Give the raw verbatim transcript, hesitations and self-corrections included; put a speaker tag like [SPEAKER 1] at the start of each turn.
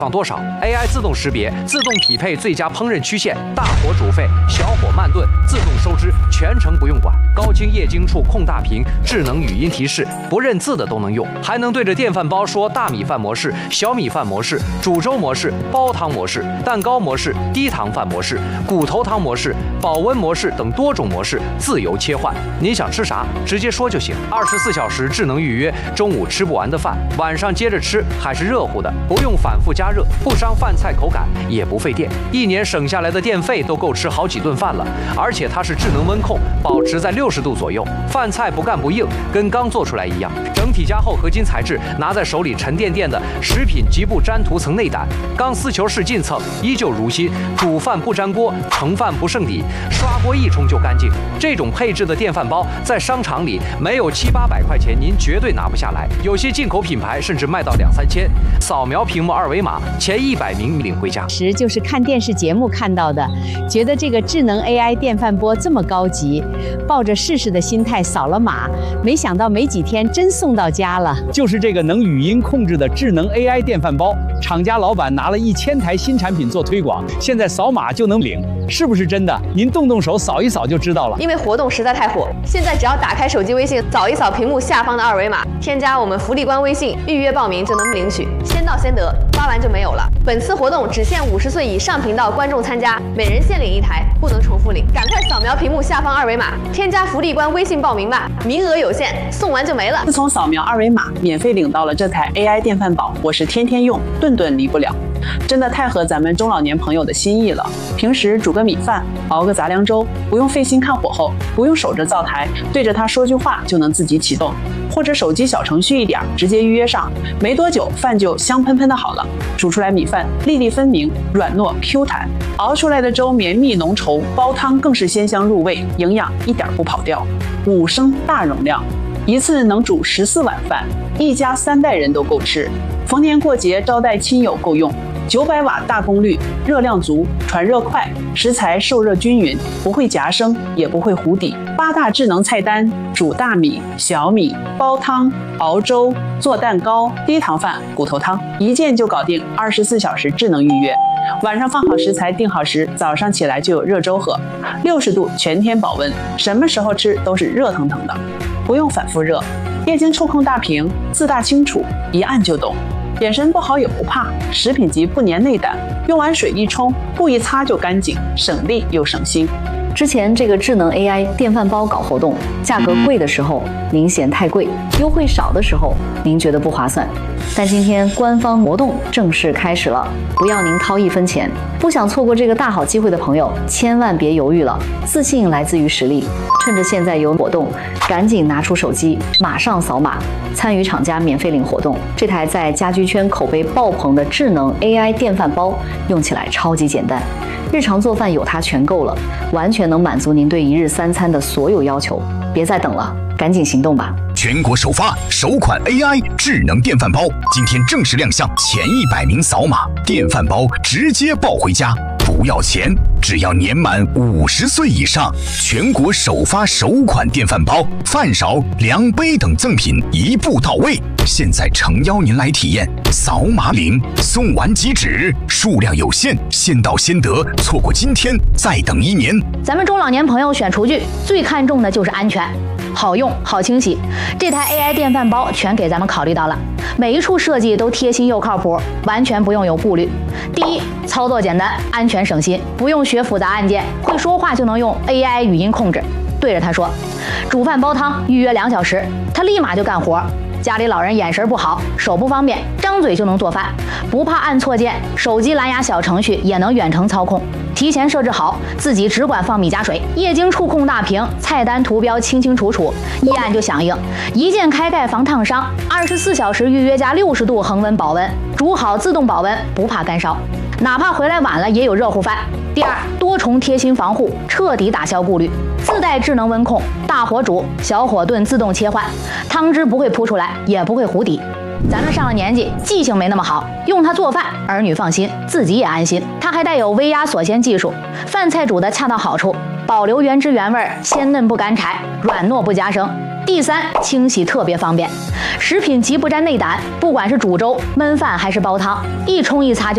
[SPEAKER 1] 放多少 ？A I 自动识别、自动匹配最佳烹饪曲线，大火煮沸，小火慢炖，自动收汁，全程不用管。高清液晶触控大屏，智能语音提示，不认字的都能用，还能对着电饭煲说大米饭模式、小米饭模式、煮粥模式、煲汤模式、蛋糕模式、低糖饭模式、骨头汤模式、保温模式等多种模式自由切换。您想吃啥，直接说就行。二十四小时智能预约，中午吃不完的饭，晚上接着吃还是热乎的，不用反复加热，不伤饭菜口感，也不费电。一年省下来的电费都够吃好几顿饭了。而且它是智能温控，保持在六十度左右，饭菜不干不硬，跟刚做出来一样。整体加厚合金材质，拿在手里沉甸甸的，食品极不粘涂层内胆，钢丝球式进蹭，依旧如新。煮饭不粘锅，盛饭不剩底，刷锅一冲就干净。这种配置的电饭煲在商场里没有七八百块钱，您绝对拿不下来。有些进口品牌甚至卖到两三千。扫描屏幕二维码，前一百名领回家。
[SPEAKER 2] 时就是看电视节目看到的，觉得这个智能 A I 电饭锅这么高级，抱着试试的心态扫了码，没想到没几天真送到家了。
[SPEAKER 3] 就是这个能语音控制的智能 A I 电饭煲，厂家老板拿了一千台新产品做推广，现在扫码就能领，是不是真的？您动动手扫一扫就知道了。
[SPEAKER 4] 因为活动实在太火，现在只要打开手机微信，扫一扫屏幕下方的二维码，添加我们福利官微信，预约报名就能领取，先到先得，发完就没有了。本次活动只限五十岁以上频道观众参加，每人限领一台，不能重复领。赶快扫描屏幕下方二维码，添加福利官微信报名吧，名额有限，送完就没了。
[SPEAKER 5] 自从扫描二维码，免费领到了这台 A I 电饭煲，我是天天用，顿顿离不了。真的太合咱们中老年朋友的心意了。平时煮个米饭，熬个杂粮粥，不用费心看火候，不用守着灶台，对着它说句话就能自己启动，或者手机小程序一点，直接预约上，没多久饭就香喷喷的好了。煮出来米饭粒粒分明，软糯 Q 弹，熬出来的粥绵密浓稠，煲汤更是鲜香入味，营养一点不跑掉。五升大容量，一次能煮十四碗饭，一家三代人都够吃。逢年过节招待亲友够用。九百瓦大功率，热量足，传热快，食材受热均匀，不会夹生，也不会糊底。八大智能菜单：煮大米、小米、煲汤、熬粥、做蛋糕、低糖饭、骨头汤，一键就搞定，二十四小时智能预约。晚上放好食材，定好时，早上起来就有热粥喝，六十度全天保温，什么时候吃都是热腾腾的，不用反复热。液晶触控大屏，字大清楚，一按就懂。眼神不好也不怕，食品级不粘内胆，用完水一冲，布一擦就干净，省力又省心。
[SPEAKER 6] 之前这个智能 A I 电饭煲搞活动，价格贵的时候您嫌太贵，优惠少的时候您觉得不划算。但今天官方活动正式开始了，不要您掏一分钱。不想错过这个大好机会的朋友，千万别犹豫了，自信来自于实力。趁着现在有活动，赶紧拿出手机，马上扫码，参与厂家免费领活动。这台在家居圈口碑爆棚的智能 A I 电饭煲，用起来超级简单，日常做饭有它全够了，完全能满足您对一日三餐的所有要求。别再等了，赶紧行动吧！
[SPEAKER 7] 全国首发首款 A I 智能电饭煲，今天正式亮相，前一百名扫码，电饭煲直接抱回家，不要钱，只要年满五十岁以上。全国首发首款电饭煲，饭勺、量杯等赠品一步到位。现在诚邀您来体验，扫码领，送完即止，数量有限，先到先得，错过今天再等一年。
[SPEAKER 8] 咱们中老年朋友选厨具最看重的就是安全，好用好清洗，这台 A I 电饭煲全给咱们考虑到了，每一处设计都贴心又靠谱，完全不用有顾虑。第一，操作简单，安全省心，不用学复杂按键，会说话就能用 A I 语音控制，对着它说煮饭煲汤，预约两小时，它立马就干活。家里老人眼神不好，手不方便，张嘴就能做饭，不怕按错键，手机蓝牙小程序也能远程操控，提前设置好，自己只管放米加水，液晶触控大屏，菜单图标清清楚楚，一按就响应，一键开盖防烫伤，二十四小时预约加六十度恒温保温，煮好自动保温，不怕干烧，哪怕回来晚了也有热乎饭。第二，多重贴心防护，彻底打消顾虑，自带智能温控，大火煮，小火炖自动切换，汤汁不会扑出来，也不会糊底。咱们上了年纪，记性没那么好，用它做饭，儿女放心，自己也安心。它还带有微压锁鲜技术，饭菜煮的恰到好处，保留原汁原味，鲜嫩不干柴，软糯不夹生。第三，清洗特别方便，食品级不沾内胆，不管是煮粥、焖饭还是煲汤，一冲一擦就